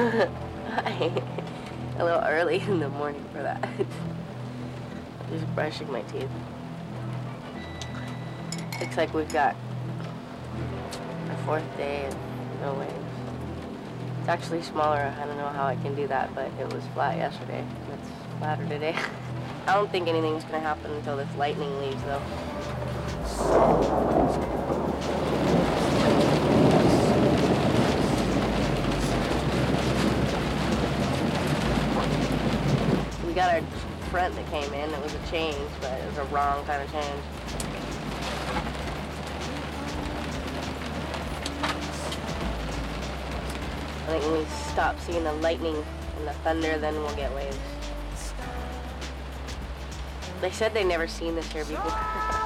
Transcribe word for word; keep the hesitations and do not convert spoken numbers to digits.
Hi. A little early in the morning for that. Just brushing my teeth. Looks like we've got a fourth day of no waves. It's actually smaller. I don't know how I can do that, but it was flat yesterday. It's flatter today. I don't think anything's gonna happen until this lightning leaves, though. We got our front that came in. It was a change, but it was a wrong kind of change. I think when we stop seeing the lightning and the thunder, then we'll get waves. They said they'd never seen this here before.